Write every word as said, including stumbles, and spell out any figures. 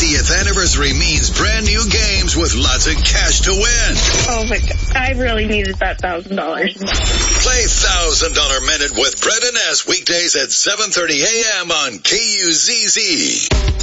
eightieth anniversary means brand new games with lots of cash to win. Oh my God. I really needed that thousand dollars. Play one thousand dollar Minute with Brett and S weekdays at seven thirty a.m. on K U Z Z.